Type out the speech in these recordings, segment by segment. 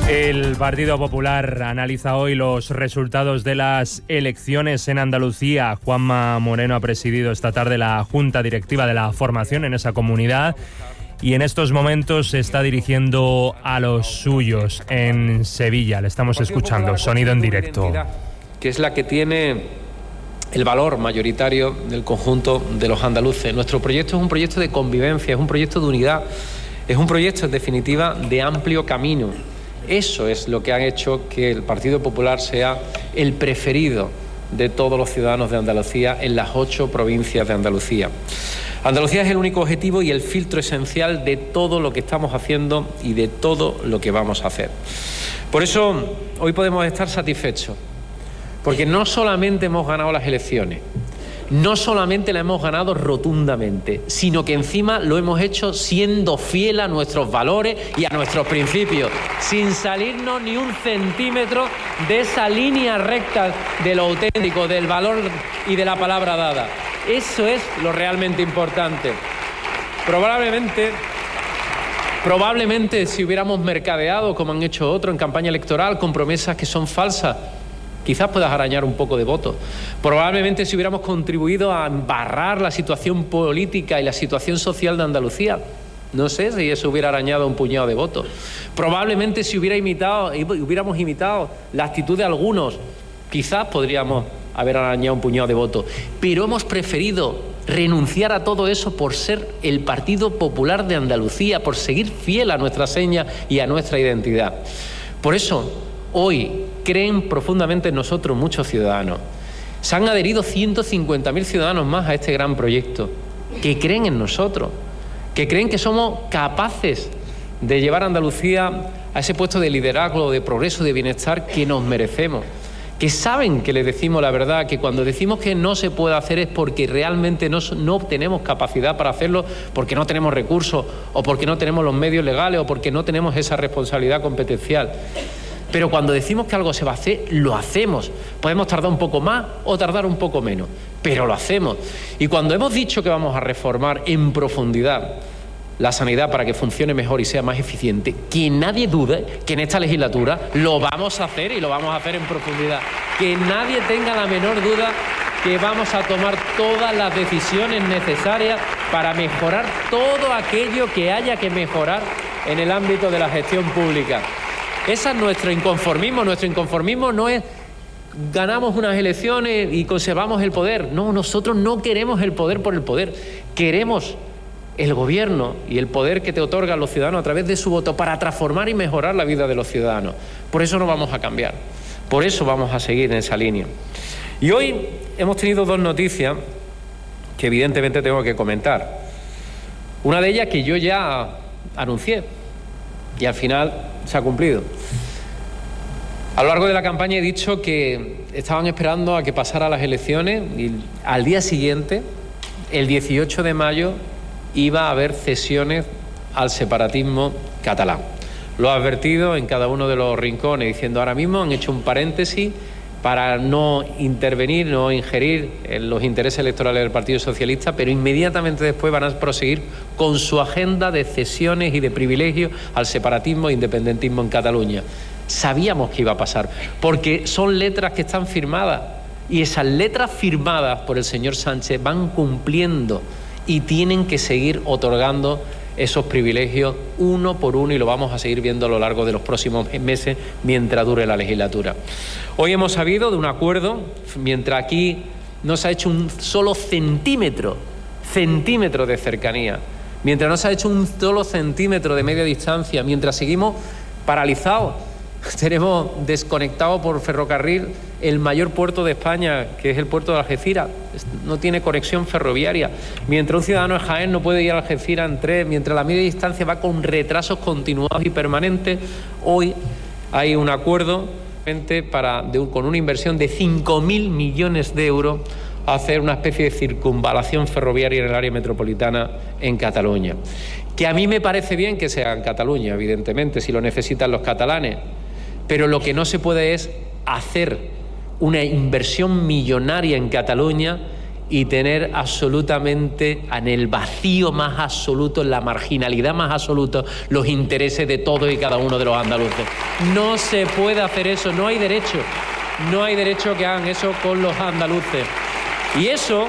El Partido Popular analiza hoy los resultados de las elecciones en Andalucía. Juanma Moreno ha presidido esta tarde la Junta Directiva de la formación en esa comunidad y en estos momentos se está dirigiendo a los suyos en Sevilla. Le estamos escuchando, sonido en directo. Que es la que tiene el valor mayoritario del conjunto de los andaluces. Nuestro proyecto es un proyecto de convivencia, es un proyecto de unidad, es un proyecto, en definitiva, de amplio camino. Eso es lo que ha hecho que el Partido Popular sea el preferido de todos los ciudadanos de Andalucía en las 8 provincias de Andalucía. Andalucía es el único objetivo y el filtro esencial de todo lo que estamos haciendo y de todo lo que vamos a hacer. Por eso hoy podemos estar satisfechos, porque no solamente hemos ganado las elecciones, no solamente la hemos ganado rotundamente, sino que encima lo hemos hecho siendo fiel a nuestros valores y a nuestros principios, sin salirnos ni un centímetro de esa línea recta de lo auténtico, del valor y de la palabra dada. Eso es lo realmente importante. Probablemente si hubiéramos mercadeado, como han hecho otros en campaña electoral, con promesas que son falsas, quizás puedas arañar un poco de votos. Probablemente si hubiéramos contribuido a embarrar la situación política y la situación social de Andalucía, no sé si eso hubiera arañado un puñado de votos. Probablemente si hubiéramos imitado la actitud de algunos, quizás podríamos haber arañado un puñado de votos. Pero hemos preferido renunciar a todo eso por ser el Partido Popular de Andalucía, por seguir fiel a nuestra seña y a nuestra identidad. Por eso, hoy creen profundamente en nosotros muchos ciudadanos. Se han adherido 150.000 ciudadanos más a este gran proyecto, que creen en nosotros, que creen que somos capaces de llevar a Andalucía a ese puesto de liderazgo, de progreso, de bienestar que nos merecemos, que saben que les decimos la verdad, que cuando decimos que no se puede hacer es porque realmente no tenemos capacidad para hacerlo, porque no tenemos recursos, o porque no tenemos los medios legales, o porque no tenemos esa responsabilidad competencial. Pero cuando decimos que algo se va a hacer, lo hacemos. Podemos tardar un poco más o tardar un poco menos, pero lo hacemos. Y cuando hemos dicho que vamos a reformar en profundidad la sanidad para que funcione mejor y sea más eficiente, que nadie dude que en esta legislatura lo vamos a hacer y lo vamos a hacer en profundidad. Que nadie tenga la menor duda que vamos a tomar todas las decisiones necesarias para mejorar todo aquello que haya que mejorar en el ámbito de la gestión pública. Ese es nuestro inconformismo. Nuestro inconformismo no es ganamos unas elecciones y conservamos el poder. No, nosotros no queremos el poder por el poder. Queremos el gobierno y el poder que te otorgan los ciudadanos a través de su voto para transformar y mejorar la vida de los ciudadanos. Por eso no vamos a cambiar. Por eso vamos a seguir en esa línea. Y hoy hemos tenido 2 noticias que evidentemente tengo que comentar. Una de ellas que yo ya anuncié y al final se ha cumplido. A lo largo de la campaña he dicho que estaban esperando a que pasara las elecciones y al día siguiente, el 18 de mayo, iba a haber cesiones al separatismo catalán. Lo he advertido en cada uno de los rincones, diciendo ahora mismo han hecho un paréntesis para no intervenir, no ingerir en los intereses electorales del Partido Socialista, pero inmediatamente después van a proseguir con su agenda de cesiones y de privilegios al separatismo e independentismo en Cataluña. Sabíamos que iba a pasar, porque son letras que están firmadas, y esas letras firmadas por el señor Sánchez van cumpliendo y tienen que seguir otorgando esos privilegios uno por uno, y lo vamos a seguir viendo a lo largo de los próximos meses mientras dure la legislatura. Hoy hemos sabido de un acuerdo, mientras aquí no se ha hecho un solo centímetro de cercanía, mientras no se ha hecho un solo centímetro de media distancia, mientras seguimos paralizados. Tenemos desconectado por ferrocarril el mayor puerto de España, que es el puerto de Algeciras. No tiene conexión ferroviaria. Mientras un ciudadano de Jaén no puede ir a Algeciras en tren, mientras la media distancia va con retrasos continuados y permanentes, hoy hay un acuerdo con una inversión de 5.000 millones de euros a hacer una especie de circunvalación ferroviaria en el área metropolitana en Cataluña. Que a mí me parece bien que sea en Cataluña, evidentemente, si lo necesitan los catalanes. Pero lo que no se puede es hacer una inversión millonaria en Cataluña y tener absolutamente en el vacío más absoluto, en la marginalidad más absoluta, los intereses de todos y cada uno de los andaluces. No se puede hacer eso, no hay derecho que hagan eso con los andaluces. Y eso,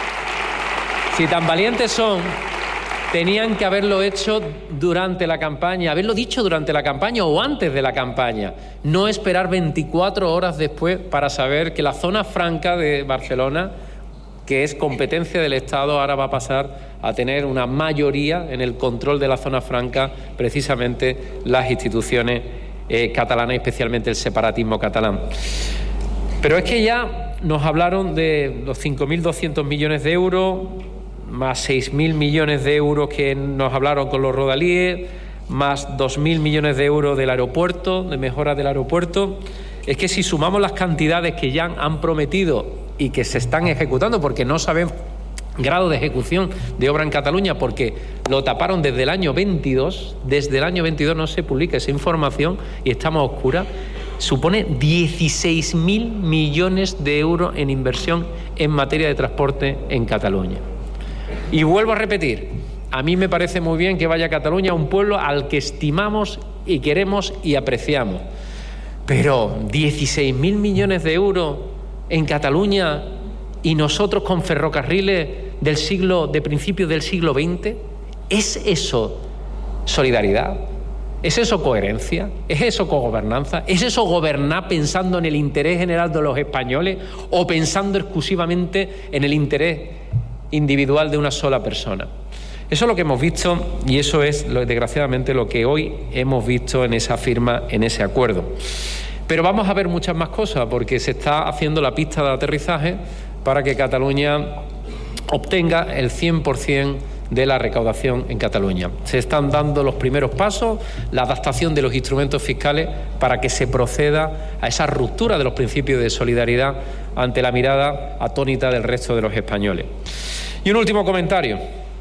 si tan valientes son, tenían que haberlo hecho durante la campaña, haberlo dicho durante la campaña o antes de la campaña, no esperar 24 horas después para saber que la zona franca de Barcelona, que es competencia del Estado, ahora va a pasar a tener una mayoría en el control de la zona franca, precisamente las instituciones catalanas, especialmente el separatismo catalán. Pero es que ya nos hablaron de los 5.200 millones de euros, más 6.000 millones de euros que nos hablaron con los rodalíes, más 2.000 millones de euros del aeropuerto, de mejora del aeropuerto. Es que si sumamos las cantidades que ya han prometido y que se están ejecutando, porque no sabemos grado de ejecución de obra en Cataluña, porque lo taparon desde el año 22, desde el año 22 no se publica esa información y estamos a oscuras, supone 16.000 millones de euros en inversión en materia de transporte en Cataluña. Y vuelvo a repetir, a mí me parece muy bien que vaya a Cataluña, un pueblo al que estimamos y queremos y apreciamos. Pero 16.000 millones de euros en Cataluña y nosotros con ferrocarriles de principios del siglo XX, ¿es eso solidaridad? ¿Es eso coherencia? ¿Es eso cogobernanza? ¿Es eso gobernar pensando en el interés general de los españoles o pensando exclusivamente en el interés individual de una sola persona? Eso es lo que hemos visto y eso es, desgraciadamente, lo que hoy hemos visto en esa firma, en ese acuerdo. Pero vamos a ver muchas más cosas, porque se está haciendo la pista de aterrizaje para que Cataluña obtenga el 100% de la recaudación en Cataluña. Se están dando los primeros pasos, la adaptación de los instrumentos fiscales para que se proceda a esa ruptura de los principios de solidaridad ante la mirada atónita del resto de los españoles. Y un último comentario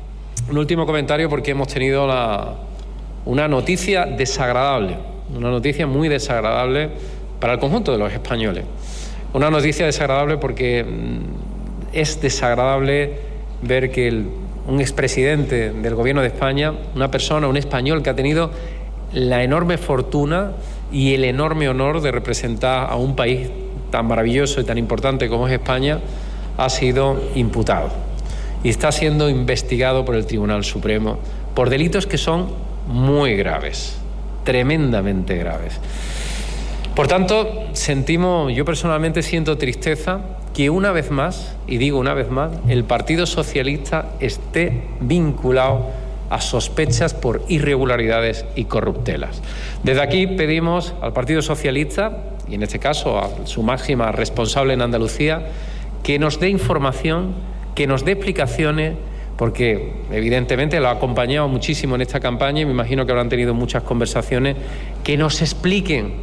porque hemos tenido una noticia desagradable, una noticia muy desagradable para el conjunto de los españoles. Una noticia desagradable porque es desagradable ver que un expresidente del Gobierno de España, una persona, un español que ha tenido la enorme fortuna y el enorme honor de representar a un país tan maravilloso y tan importante como es España, ha sido imputado y está siendo investigado por el Tribunal Supremo por delitos que son muy graves, tremendamente graves. Por tanto, yo personalmente siento tristeza que una vez más, y digo una vez más, el Partido Socialista esté vinculado a sospechas por irregularidades y corruptelas. Desde aquí pedimos al Partido Socialista, y en este caso a su máxima responsable en Andalucía, que nos dé información, que nos dé explicaciones, porque evidentemente lo ha acompañado muchísimo en esta campaña y me imagino que habrán tenido muchas conversaciones, que nos expliquen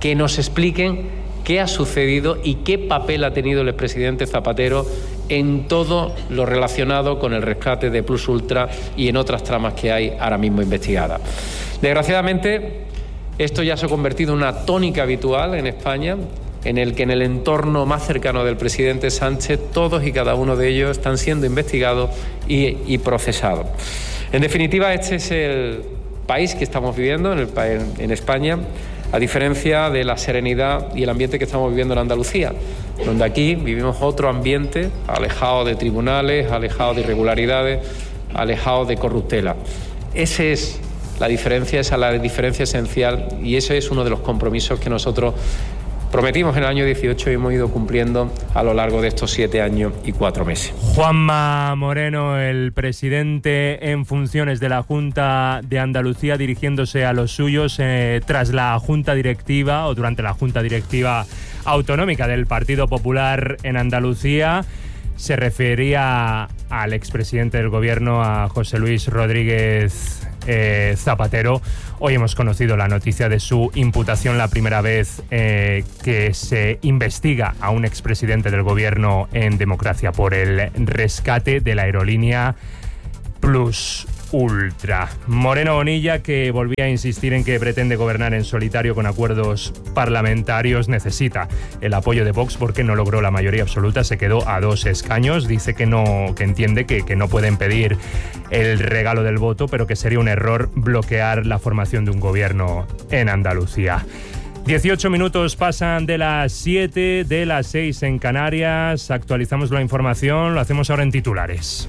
qué ha sucedido y qué papel ha tenido el expresidente Zapatero en todo lo relacionado con el rescate de Plus Ultra y en otras tramas que hay ahora mismo investigadas. Desgraciadamente, esto ya se ha convertido en una tónica habitual en España, en el que en el entorno más cercano del presidente Sánchez todos y cada uno de ellos están siendo investigados y procesados. En definitiva, este es el país que estamos viviendo en España, a diferencia de la serenidad y el ambiente que estamos viviendo en Andalucía, donde aquí vivimos otro ambiente alejado de tribunales, alejado de irregularidades, alejado de corruptela. Esa es la diferencia esencial y ese es uno de los compromisos que nosotros prometimos en el año 18 y hemos ido cumpliendo a lo largo de estos 7 años y 4 meses. Juanma Moreno, el presidente en funciones de la Junta de Andalucía, dirigiéndose a los suyos tras la Junta Directiva o durante la Junta Directiva Autonómica del Partido Popular en Andalucía. Se refería al expresidente del Gobierno, a José Luis Rodríguez Zapatero. Hoy hemos conocido la noticia de su imputación, la primera vez que se investiga a un expresidente del Gobierno en democracia por el rescate de la aerolínea Plus ultra. Moreno Bonilla, que volvía a insistir en que pretende gobernar en solitario con acuerdos parlamentarios, necesita el apoyo de Vox porque no logró la mayoría absoluta, se quedó a 2 escaños. Dice que entiende que no pueden pedir el regalo del voto, pero que sería un error bloquear la formación de un gobierno en Andalucía. 18 minutos pasan de las 7, de las 6 en Canarias. Actualizamos la información, lo hacemos ahora en titulares.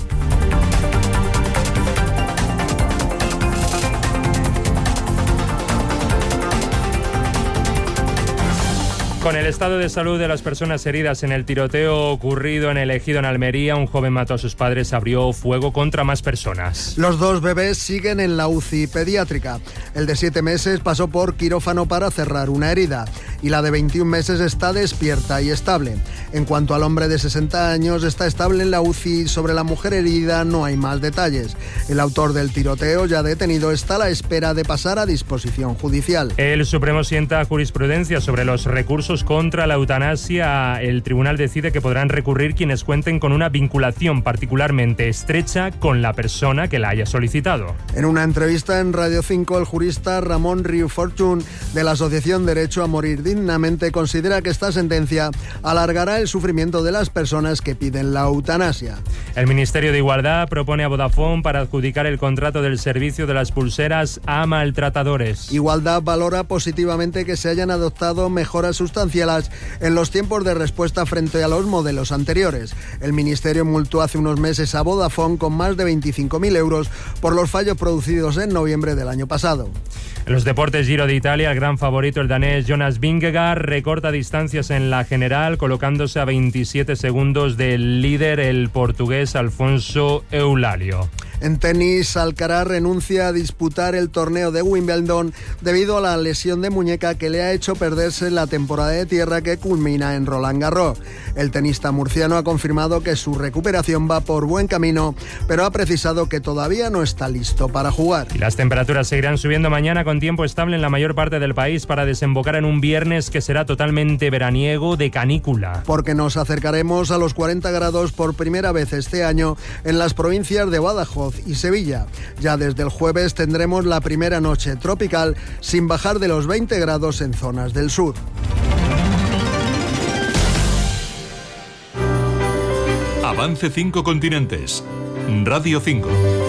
Con el estado de salud de las personas heridas en el tiroteo ocurrido en el Ejido en Almería, un joven mató a sus padres, abrió fuego contra más personas. Los 2 bebés siguen en la UCI pediátrica. El de 7 meses pasó por quirófano para cerrar una herida y la de 21 meses está despierta y estable. En cuanto al hombre de 60 años, está estable en la UCI. Sobre la mujer herida no hay más detalles. El autor del tiroteo, ya detenido, está a la espera de pasar a disposición judicial. El Supremo sienta jurisprudencia sobre los recursos contra la eutanasia. El tribunal decide que podrán recurrir quienes cuenten con una vinculación particularmente estrecha con la persona que la haya solicitado. En una entrevista en Radio 5, el jurista Ramón Riu Fortuny de la Asociación Derecho a Morir Dignamente considera que esta sentencia alargará el sufrimiento de las personas que piden la eutanasia. El Ministerio de Igualdad propone a Vodafone para adjudicar el contrato del servicio de las pulseras a maltratadores. Igualdad valora positivamente que se hayan adoptado mejoras sustanciales en los tiempos de respuesta frente a los modelos anteriores. El Ministerio multó hace unos meses a Vodafone con más de 25.000 euros por los fallos producidos en noviembre del año pasado. En los deportes, Giro de Italia, el gran favorito, el danés Jonas Vingegaard, recorta distancias en la general, colocándose a 27 segundos del líder, el portugués Alfonso Eulalio. En tenis, Alcaraz renuncia a disputar el torneo de Wimbledon debido a la lesión de muñeca que le ha hecho perderse la temporada de tierra que culmina en Roland Garros. El tenista murciano ha confirmado que su recuperación va por buen camino, pero ha precisado que todavía no está listo para jugar. Y las temperaturas seguirán subiendo mañana con tiempo estable en la mayor parte del país para desembocar en un viernes que será totalmente veraniego de canícula. Porque nos acercaremos a los 40 grados por primera vez este año en las provincias de Badajoz y Sevilla. Ya desde el jueves tendremos la primera noche tropical sin bajar de los 20 grados en zonas del sur. Avance 5 continentes. Radio 5.